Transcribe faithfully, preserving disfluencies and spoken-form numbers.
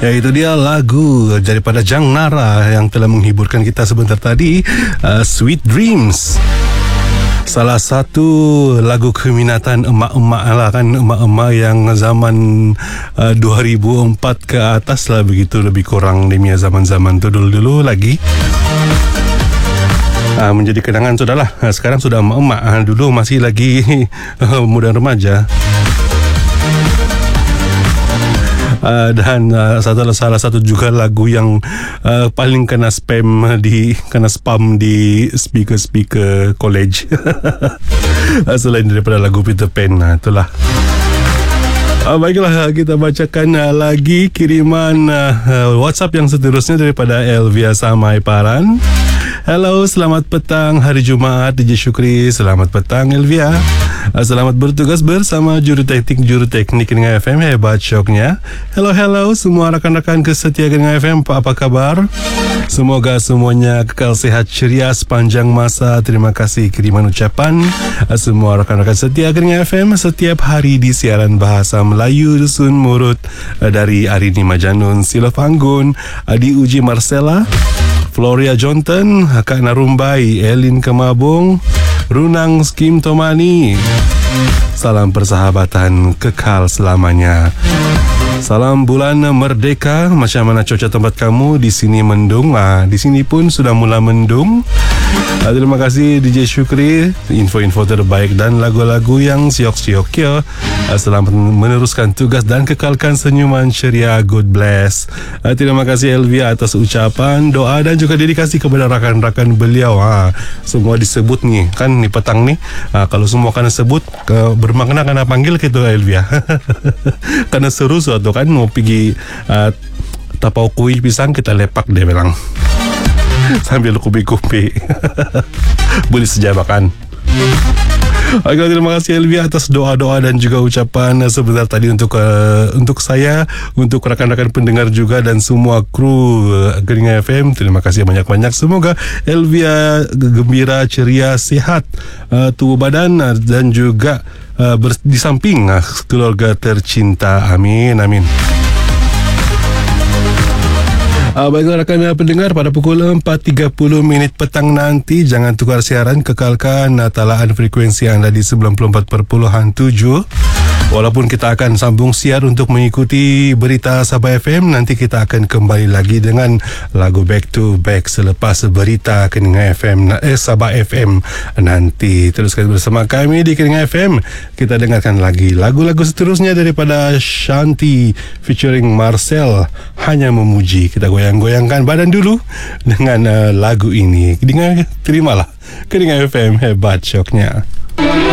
Ya, itu dia lagu daripada Jang Nara yang telah menghiburkan kita sebentar tadi, uh, Sweet Dreams. Salah satu lagu keminatan emak-emak lah kan, emak-emak yang zaman uh, dua ribu empat ke atas lah begitu, lebih kurang demi zaman-zaman tu dulu-dulu lagi. Uh, menjadi kenangan sudahlah. Uh, sekarang sudah emak-emak, uh, dulu masih lagi uh, muda remaja. Uh, dan uh, satu, salah satu juga lagu yang uh, paling kena spam di kena spam di speaker-speaker college. uh, selain daripada lagu Peter Pan, uh, itulah. Uh, baiklah, kita bacakan uh, lagi kiriman uh, uh, WhatsApp yang seterusnya daripada Elvia Samai Paran. Hello, selamat petang hari Jumaat D J Syukri. Selamat petang Elvia. Selamat bertugas bersama juru teknik juru teknik Keningan F M, hebat syoknya. Hello hello semua rakan-rakan kesetia Keningan F M, apa kabar? Semoga semuanya kekal sehat ceria sepanjang masa. Terima kasih kiriman ucapan semua rakan-rakan setia Keningan F M setiap hari di siaran bahasa Melayu Dusun Murut dari Arini Majanun, Silof Anggun, Adi Uji Marcella, Floria Jonton, Kak Narumbai, Elin Kemabung, Runang Skim Tomani. Salam persahabatan kekal selamanya. Salam bulan merdeka. Macam mana cuaca tempat kamu? Di sini mendung. Ah, di sini pun sudah mula mendung. Ah, terima kasih D J Syukri, info-info terbaik dan lagu-lagu yang siok-siok ya. Ah, selamat meneruskan tugas dan kekalkan senyuman ceria. God bless. Ah, terima kasih Elvia atas ucapan, doa dan juga dedikasi kepada rakan-rakan beliau. Ah, semua disebut nih kan ni petang nih. Ah, kalau semua kena sebut ke, bermakna kena panggil gitu Elvia. Karena seru suatu kan mau pergi uh, tapau kuih pisang, kita lepak dia bilang sambil kupi-kupi. Boleh sejabakan. Oke, terima kasih Elvia atas doa-doa dan juga ucapan sebentar tadi untuk uh, untuk saya, untuk rakan-rakan pendengar juga dan semua kru uh, Keningan F M. Terima kasih banyak-banyak. Semoga Elvia gembira, ceria, sehat uh, tubuh badan uh, dan juga uh, ber- di samping uh, keluarga tercinta. Amin, amin. Uh, baiklah rakan pendengar, pada pukul empat tiga puluh minit petang nanti jangan tukar siaran, kekalkan uh, talaan frekuensi anda di sembilan puluh empat perpuluhan tujuh. Walaupun kita akan sambung siar untuk mengikuti berita Sabah F M, nanti kita akan kembali lagi dengan lagu back to back selepas berita Keningan F M, eh Sabah F M nanti. Teruskan bersama kami di Keningan F M. Kita dengarkan lagi lagu-lagu seterusnya daripada Shanti featuring Marcel, Hanya Memuji. Kita goyang-goyangkan badan dulu dengan uh, lagu ini. Dengar, terimalah Keningan F M, hebat syoknya.